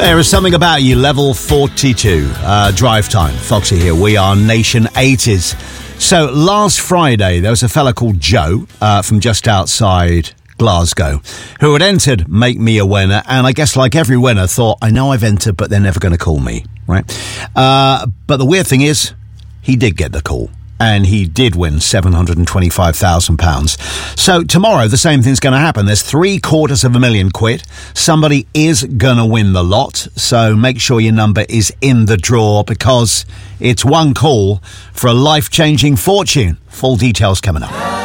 There is something about you, level 42. Drive time. Foxy here. We are Nation 80s. So last Friday, there was a fella called Joe from just outside Glasgow who had entered Make Me a Winner, and I guess like every winner thought, I know I've entered, but they're never going to call me, right? But the weird thing is, he did get the call. And he did win £725,000. So tomorrow, the same thing's going to happen. There's £750,000. Somebody is going to win the lot. So make sure your number is in the draw because it's one call for a life-changing fortune. Full details coming up.